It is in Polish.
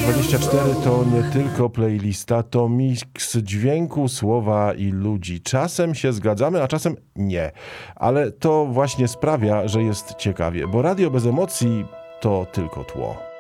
Radio24 to nie tylko playlista, to miks dźwięku, słowa i ludzi. Czasem się zgadzamy, a czasem nie. Ale to właśnie sprawia, że jest ciekawie, bo radio bez emocji to tylko tło.